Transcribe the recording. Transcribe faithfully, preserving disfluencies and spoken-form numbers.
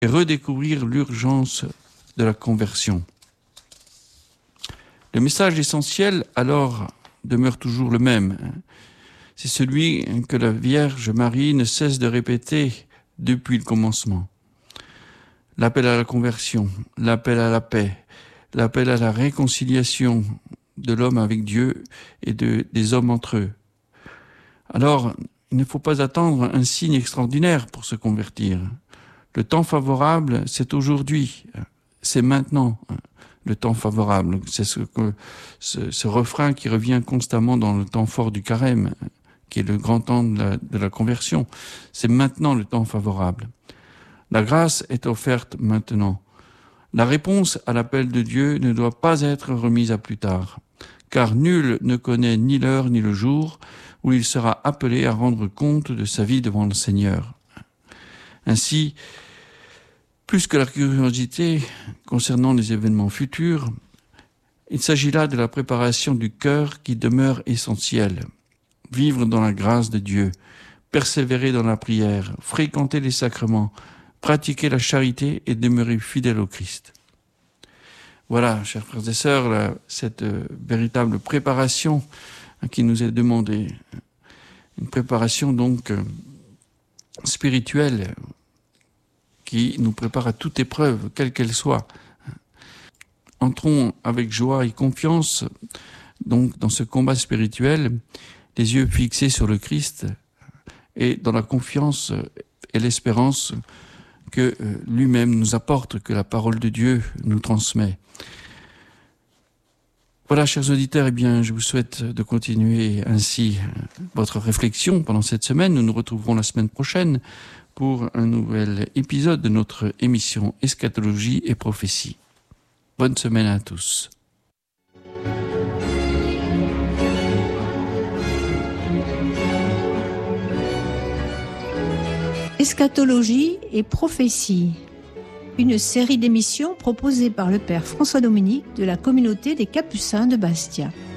et redécouvrir l'urgence de la conversion. Le message essentiel, alors, demeure toujours le même. C'est celui que la Vierge Marie ne cesse de répéter depuis le commencement. L'appel à la conversion, l'appel à la paix, l'appel à la réconciliation de l'homme avec Dieu et de, des hommes entre eux. Alors, il ne faut pas attendre un signe extraordinaire pour se convertir. Le temps favorable, c'est aujourd'hui, c'est maintenant. Le temps favorable, c'est ce, que, ce, ce refrain qui revient constamment dans le temps fort du carême, qui est le grand temps de la, de la conversion. C'est maintenant le temps favorable. La grâce est offerte maintenant. La réponse à l'appel de Dieu ne doit pas être remise à plus tard, car nul ne connaît ni l'heure ni le jour où il sera appelé à rendre compte de sa vie devant le Seigneur. Ainsi, plus que la curiosité concernant les événements futurs, il s'agit là de la préparation du cœur qui demeure essentielle. Vivre dans la grâce de Dieu, persévérer dans la prière, fréquenter les sacrements, pratiquer la charité et demeurer fidèle au Christ. Voilà, chers frères et sœurs, là, cette euh, véritable préparation hein, qui nous est demandée. Une préparation donc euh, spirituelle qui nous prépare à toute épreuve, quelle qu'elle soit. Entrons avec joie et confiance donc dans ce combat spirituel, les yeux fixés sur le Christ et dans la confiance et l'espérance que lui-même nous apporte, que la parole de Dieu nous transmet. Voilà, chers auditeurs, eh bien, je vous souhaite de continuer ainsi votre réflexion pendant cette semaine. Nous nous retrouverons la semaine prochaine pour un nouvel épisode de notre émission Eschatologie et prophétie. Bonne semaine à tous. Eschatologie et prophétie, une série d'émissions proposée par le Père François Dominique de la communauté des Capucins de Bastia.